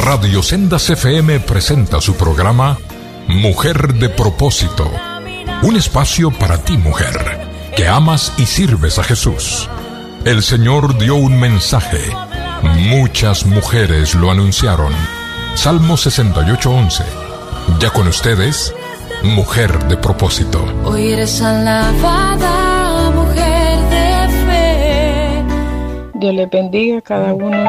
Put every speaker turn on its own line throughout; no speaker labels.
Radio Sendas FM presenta su programa Mujer de Propósito. Un espacio para ti, mujer, que amas y sirves a Jesús. El Señor dio un mensaje. Muchas mujeres lo anunciaron. Salmo 68:11. Ya con ustedes, Mujer de Propósito.
Hoy eres alabada, mujer de fe.
Dios les bendiga a cada uno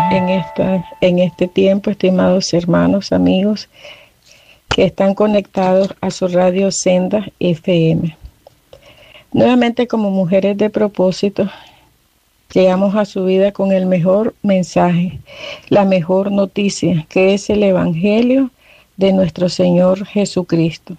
en este tiempo, estimados hermanos, amigos que están conectados a su radio Senda FM. Nuevamente, como mujeres de propósito, llegamos a su vida con el mejor mensaje, la mejor noticia, que es el Evangelio de nuestro Señor Jesucristo.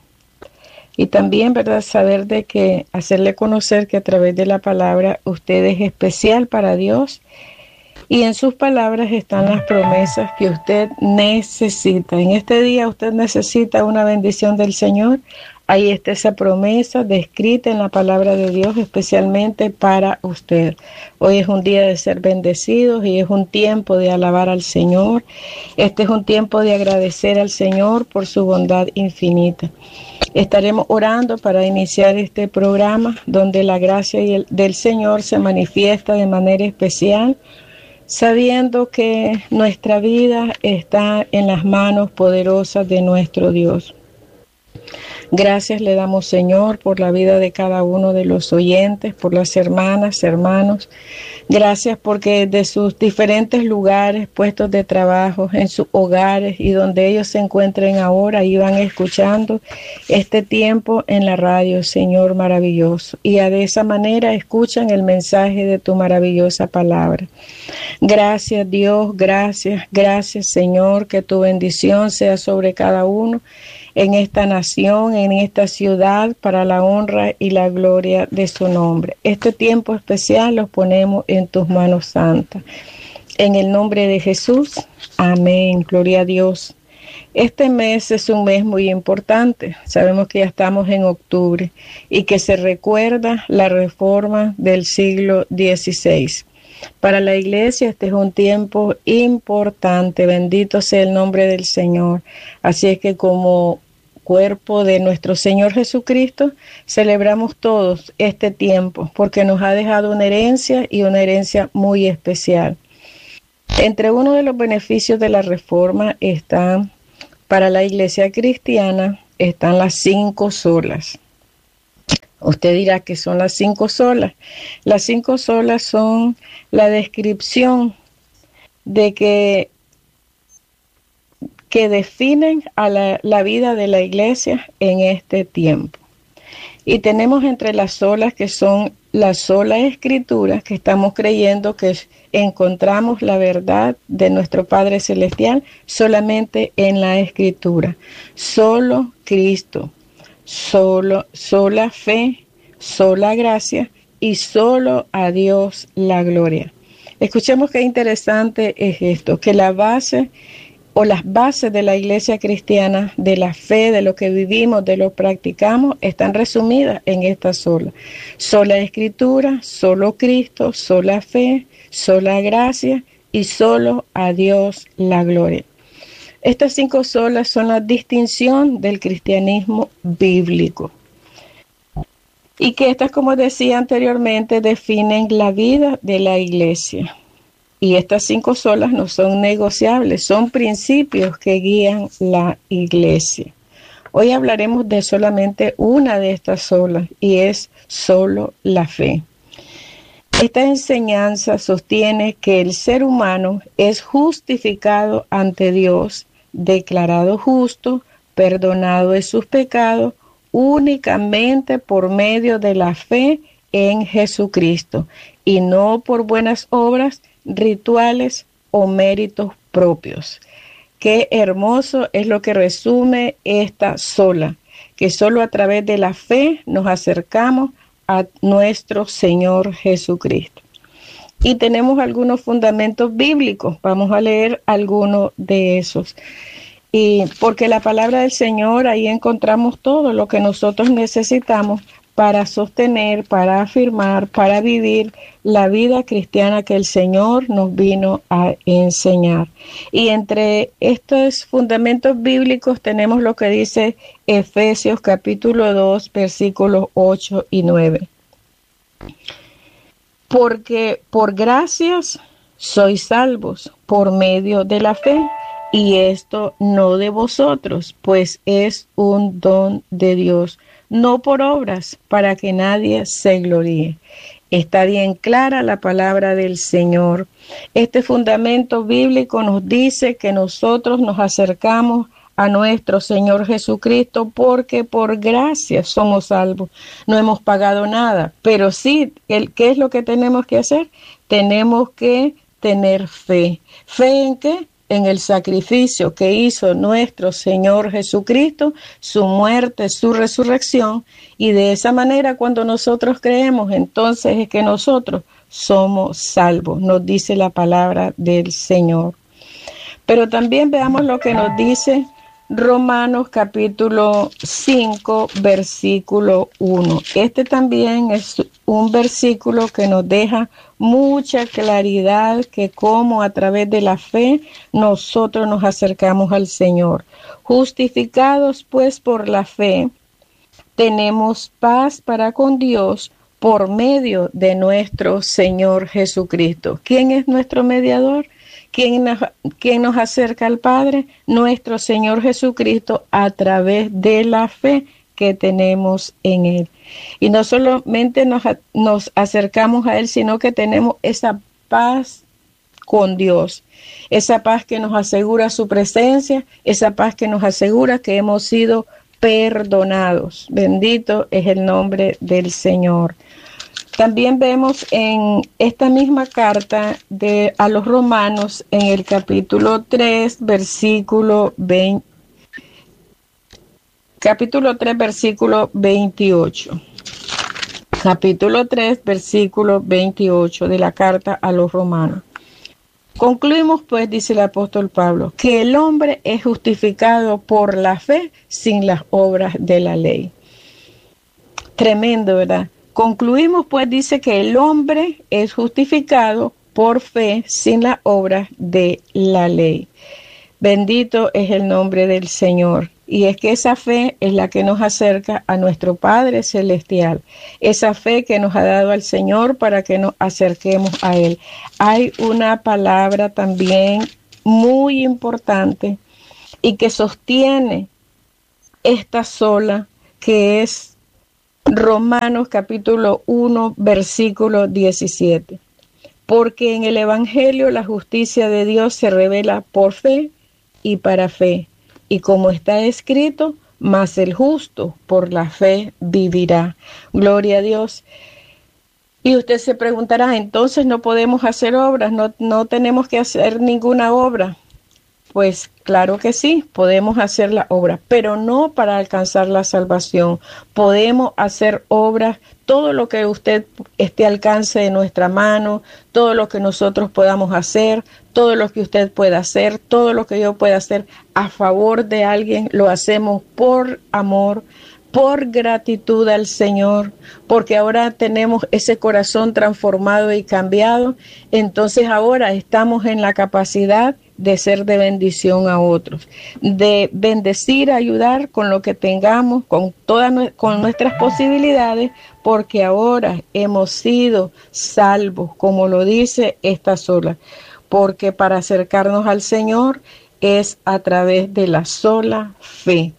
Y también, ¿verdad?, saber de que, hacerle conocer que a través de la palabra usted es especial para Dios y en sus palabras están las promesas que usted necesita. En este día usted necesita una bendición del Señor. Ahí está esa promesa descrita en la palabra de Dios especialmente para usted. Hoy es un día de ser bendecidos y es un tiempo de alabar al Señor. Este es un tiempo de agradecer al Señor por su bondad infinita. Estaremos orando para iniciar este programa donde la gracia del Señor se manifiesta de manera especial, sabiendo que nuestra vida está en las manos poderosas de nuestro Dios. Gracias le damos, Señor, por la vida de cada uno de los oyentes, por las hermanas, hermanos. Gracias porque de sus diferentes lugares, puestos de trabajo, en sus hogares y donde ellos se encuentren ahora, iban escuchando este tiempo en la radio, Señor maravilloso. Y de esa manera escuchan el mensaje de tu maravillosa palabra. Gracias, Dios, gracias, Señor, que tu bendición sea sobre cada uno en esta nación, en esta ciudad, para la honra y la gloria de su nombre. Este tiempo especial los ponemos en tus manos santas. En el nombre de Jesús, amén, gloria a Dios. Este mes es un mes muy importante. Sabemos que ya estamos en octubre y que se recuerda la reforma del siglo XVI. Para la iglesia este es un tiempo importante, bendito sea el nombre del Señor. Así es que como cuerpo de nuestro Señor Jesucristo, celebramos todos este tiempo porque nos ha dejado una herencia y una herencia muy especial. Entre uno de los beneficios de la reforma están, para la iglesia cristiana, están las 5 solas. Usted dirá que son las 5 solas. Las 5 solas son la descripción de que definen a la vida de la iglesia en este tiempo. Y tenemos entre las solas que son la sola escritura, que estamos creyendo que encontramos la verdad de nuestro Padre Celestial solamente en la escritura. Solo Cristo. Sola fe, sola gracia y solo a Dios la gloria. Escuchemos qué interesante es esto, que la base o las bases de la iglesia cristiana, de la fe, de lo que vivimos, de lo que practicamos, están resumidas en esta sola. Sola escritura, solo Cristo, sola fe, sola gracia y solo a Dios la gloria. Estas 5 solas son la distinción del cristianismo bíblico. Y que estas, como decía anteriormente, definen la vida de la iglesia. Y estas 5 solas no son negociables, son principios que guían la iglesia. Hoy hablaremos de solamente una de estas solas y es solo la fe. Esta enseñanza sostiene que el ser humano es justificado ante Dios, declarado justo, perdonado de sus pecados, únicamente por medio de la fe en Jesucristo y no por buenas obras, rituales o méritos propios. Qué hermoso es lo que resume esta sola, que solo a través de la fe nos acercamos a nuestro Señor Jesucristo. Y tenemos algunos fundamentos bíblicos, vamos a leer algunos de esos. Y porque la palabra del Señor, ahí encontramos todo lo que nosotros necesitamos para sostener, para afirmar, para vivir la vida cristiana que el Señor nos vino a enseñar. Y entre estos fundamentos bíblicos tenemos lo que dice Efesios capítulo 2, versículos 8 y 9. Porque por gracias sois salvos por medio de la fe, y esto no de vosotros, pues es un don de Dios, no por obras, para que nadie se gloríe. Está bien clara la palabra del Señor. Este fundamento bíblico nos dice que nosotros nos acercamos a nuestro Señor Jesucristo porque por gracia somos salvos. No hemos pagado nada, pero sí, ¿qué es lo que tenemos que hacer? Tenemos que tener fe. ¿Fe en qué? En el sacrificio que hizo nuestro Señor Jesucristo, su muerte, su resurrección, y de esa manera cuando nosotros creemos, entonces es que nosotros somos salvos, nos dice la palabra del Señor. Pero también veamos lo que nos dice Romanos capítulo 5, versículo 1. Este también es un versículo que nos deja mucha claridad que cómo a través de la fe nosotros nos acercamos al Señor. Justificados pues por la fe, tenemos paz para con Dios por medio de nuestro Señor Jesucristo. ¿Quién es nuestro mediador? ¿Quién nos acerca al Padre? Nuestro Señor Jesucristo a través de la fe que tenemos en Él. Y no solamente nos acercamos a Él, sino que tenemos esa paz con Dios, esa paz que nos asegura su presencia, esa paz que nos asegura que hemos sido perdonados. Bendito es el nombre del Señor. También vemos en esta misma carta a los Romanos, en el capítulo 3, versículo 20. Capítulo 3, versículo 28. Capítulo 3, versículo 28 de la carta a los Romanos. Concluimos pues, dice el apóstol Pablo, que el hombre es justificado por la fe sin las obras de la ley. Tremendo, ¿verdad? Concluimos pues, dice que el hombre es justificado por fe sin las obras de la ley. Bendito es el nombre del Señor. Y es que esa fe es la que nos acerca a nuestro Padre Celestial. Esa fe que nos ha dado al Señor para que nos acerquemos a Él. Hay una palabra también muy importante y que sostiene esta sola, que es Romanos capítulo 1, versículo 17. Porque en el Evangelio la justicia de Dios se revela por fe y para fe. Y como está escrito, mas el justo por la fe vivirá. Gloria a Dios. Y usted se preguntará, entonces no podemos hacer obras, no tenemos que hacer ninguna obra. Pues claro que sí, podemos hacer la obra, pero no para alcanzar la salvación. Podemos hacer obras, todo lo que usted esté al alcance de nuestra mano, todo lo que nosotros podamos hacer, todo lo que usted pueda hacer, todo lo que yo pueda hacer a favor de alguien, lo hacemos por amor, por gratitud al Señor, porque ahora tenemos ese corazón transformado y cambiado, entonces ahora estamos en la capacidad de ser de bendición a otros, de bendecir, ayudar con lo que tengamos, con nuestras posibilidades, porque ahora hemos sido salvos, como lo dice esta sola, porque para acercarnos al Señor es a través de la sola fe.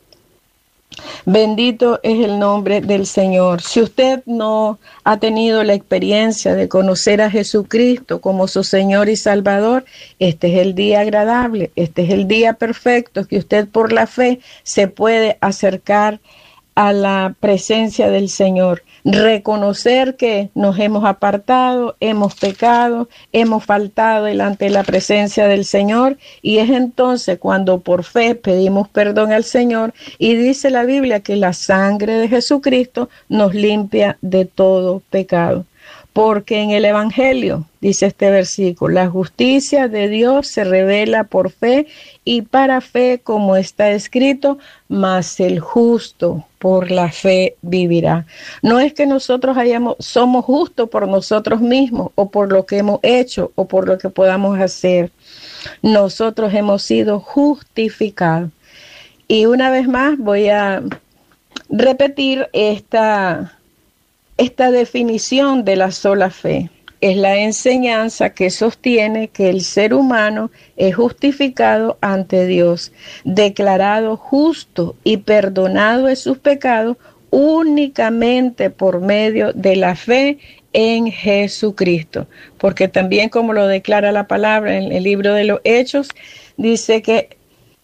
Bendito es el nombre del Señor. Si usted no ha tenido la experiencia de conocer a Jesucristo como su Señor y Salvador, este es el día agradable, este es el día perfecto que usted por la fe se puede acercar a la presencia del Señor. Reconocer que nos hemos apartado, hemos pecado, hemos faltado delante de la presencia del Señor, y es entonces cuando por fe pedimos perdón al Señor, y dice la Biblia que la sangre de Jesucristo nos limpia de todo pecado. Porque en el Evangelio, dice este versículo, la justicia de Dios se revela por fe y para fe, como está escrito, mas el justo por la fe vivirá. No es que nosotros somos justos por nosotros mismos o por lo que hemos hecho o por lo que podamos hacer. Nosotros hemos sido justificados. Y una vez más voy a repetir esta definición de la sola fe. Es la enseñanza que sostiene que el ser humano es justificado ante Dios, declarado justo y perdonado de sus pecados únicamente por medio de la fe en Jesucristo. Porque también, como lo declara la palabra en el libro de los Hechos, dice que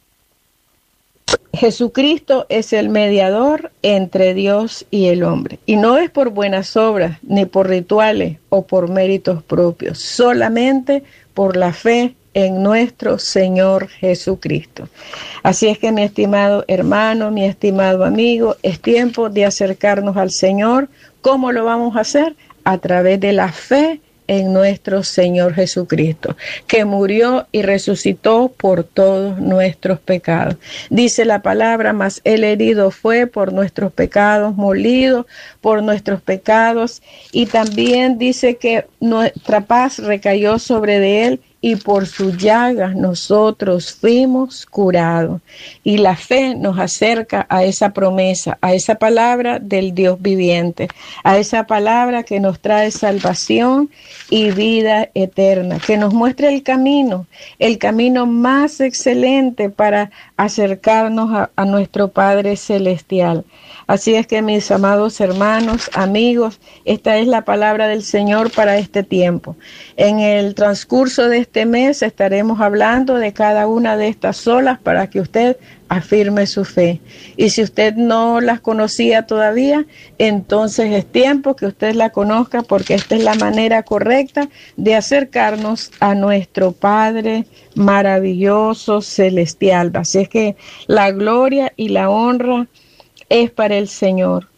Jesucristo es el mediador entre Dios y el hombre. Y no es por buenas obras, ni por rituales o por méritos propios, solamente por la fe en nuestro Señor Jesucristo. Así es que, mi estimado hermano, mi estimado amigo, es tiempo de acercarnos al Señor. ¿Cómo lo vamos a hacer? A través de la fe en nuestro Señor Jesucristo, que murió y resucitó por todos nuestros pecados. Dice la palabra, mas Él herido fue por nuestros pecados, molido por nuestros pecados, y también dice que nuestra paz recayó sobre de Él, y por sus llagas nosotros fuimos curados. Y la fe nos acerca a esa promesa, a esa palabra del Dios viviente, a esa palabra que nos trae salvación y vida eterna, que nos muestra el camino más excelente para acercarnos a nuestro Padre Celestial. Así es que, mis amados hermanos, amigos, esta es la palabra del Señor para este tiempo. En el transcurso de este mes estaremos hablando de cada una de estas solas para que usted afirme su fe. Y si usted no las conocía todavía, entonces es tiempo que usted la conozca, porque esta es la manera correcta de acercarnos a nuestro Padre maravilloso celestial. Así es que la gloria y la honra es para el Señor.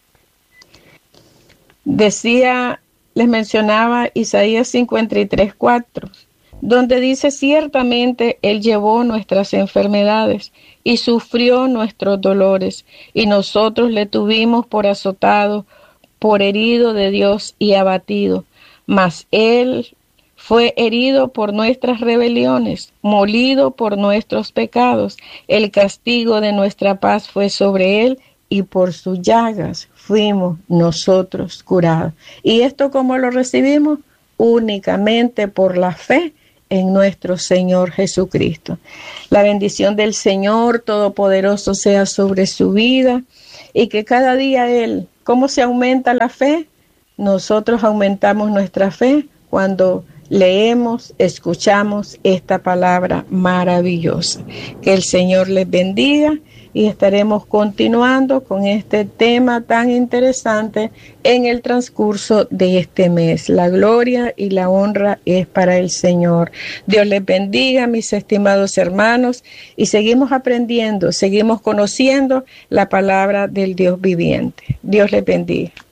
Les mencionaba Isaías 53:4, donde dice: ciertamente Él llevó nuestras enfermedades y sufrió nuestros dolores, y nosotros le tuvimos por azotado, por herido de Dios y abatido. Mas Él fue herido por nuestras rebeliones, molido por nuestros pecados. El castigo de nuestra paz fue sobre Él, y por sus llagas fuimos nosotros curados. ¿Y esto cómo lo recibimos? Únicamente por la fe en nuestro Señor Jesucristo. La bendición del Señor Todopoderoso sea sobre su vida, y que cada día Él, ¿cómo se aumenta la fe? Nosotros aumentamos nuestra fe cuando leemos, escuchamos esta palabra maravillosa. Que el Señor les bendiga, y estaremos continuando con este tema tan interesante en el transcurso de este mes. La gloria y la honra es para el Señor. Dios les bendiga, mis estimados hermanos, y seguimos aprendiendo, seguimos conociendo la palabra del Dios viviente. Dios les bendiga.